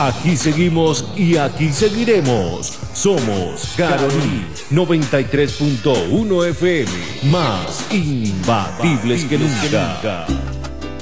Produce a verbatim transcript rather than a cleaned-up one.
Aquí seguimos y aquí seguiremos. Somos Caroní noventa y tres punto uno F M, más imbatibles que nunca.